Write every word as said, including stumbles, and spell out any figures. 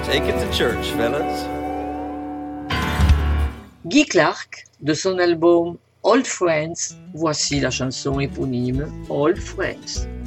Take it to church, fellas. Guy Clark, de son album Old Friends, voici la chanson éponyme Old Friends.